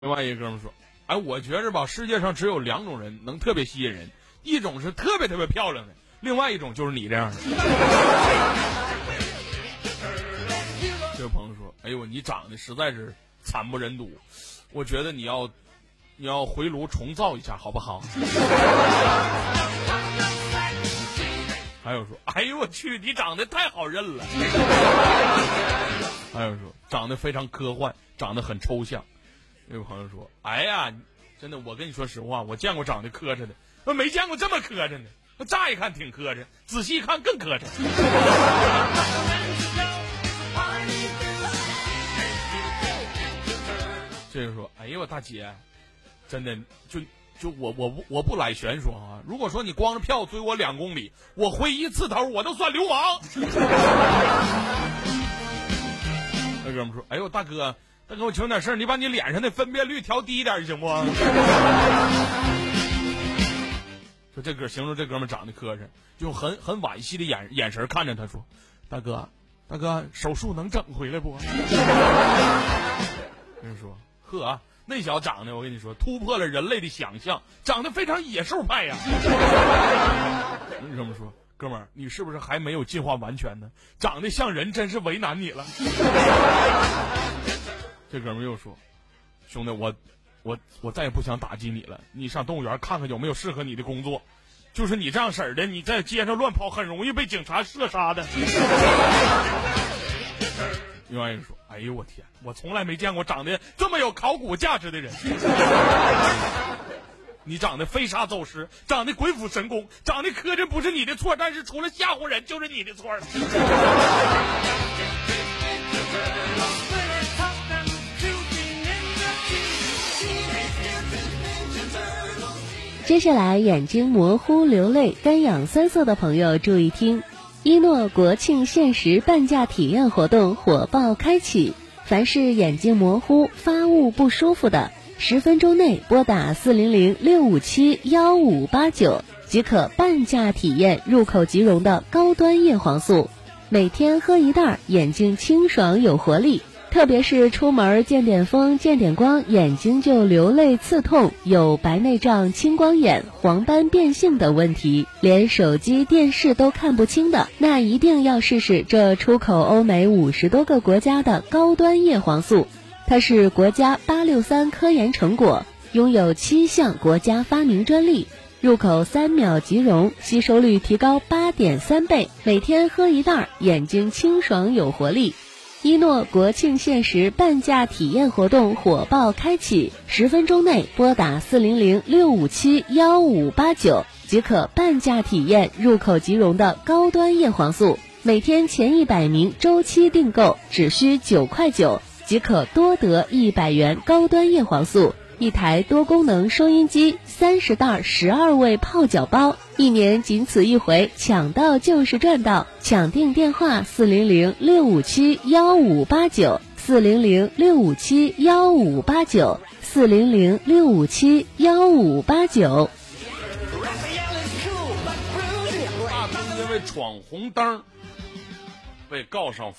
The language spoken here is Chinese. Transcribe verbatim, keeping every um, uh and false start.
另外一个哥们说，哎，我觉着吧，世界上只有两种人能特别吸引人，一种是特别特别漂亮的，另外一种就是你这样的。这位朋友说，哎呦，你长得实在是惨不忍睹，我觉得你要你要回炉重造一下好不好？还有说，哎呦我去，你长得太好认了。还有说，长得非常科幻，长得很抽象。有个朋友说，哎呀，真的，我跟你说实话，我见过长得磕碜的，我没见过这么磕碜的。乍一看挺磕碜，仔细一看更磕碜。这个说，哎呦我大姐，真的就就我我不我不赖悬说啊，如果说你光着票追我两公里，我回一次头我都算流氓。那哥们说，哎呦大哥大哥，我求点事儿，你把你脸上的分辨率调低一点行不？说这哥形容这哥们长得磕碜，就很很惋惜的眼眼神看着他说，大哥大哥，手术能整回来不？人说，呵，那小长得我跟你说突破了人类的想象，长得非常野兽派呀。你这么说，哥们儿，你是不是还没有进化完全呢？长得像人真是为难你了。这哥们儿又说，兄弟，我我我再也不想打击你了，你上动物园看看有没有适合你的工作，就是你这样式儿的，你在街上乱跑很容易被警察射杀的。另外一个说，哎呦我天，我从来没见过长得这么有考古价值的人。你长得飞沙走石，长得鬼斧神工，长得磕碜不是你的错，但是除了吓唬人就是你的错。 接下来眼睛模糊、流泪、干痒三色的朋友注意听，一诺国庆限时半价体验活动火爆开启，凡是眼睛模糊、发物不舒服的，十分钟内拨打四零零六五七幺五八九即可半价体验入口即溶的高端叶黄素，每天喝一袋，眼睛清爽有活力。特别是出门见点风见点光，眼睛就流泪刺痛，有白内障、青光眼、黄斑变性等问题，连手机电视都看不清的，那一定要试试这出口欧美五十多个国家的高端叶黄素。它是国家八六三科研成果，拥有七项国家发明专利，入口三秒即溶，吸收率提高 八点三 倍，每天喝一袋，眼睛清爽有活力。一诺国庆限时半价体验活动火爆开启，十分钟内拨打四零零六五七幺五八九即可半价体验入口即溶的高端叶黄素，每天前一百名周期订购只需九块九即可多得一百元高端叶黄素，一台多功能收音机，三十袋十二味泡脚包，一年仅此一回，抢到就是赚到！抢订电话四零零六五七幺五八九，四零零六五七幺五八九，四零零六五七幺五八九。 因为闯红灯被告上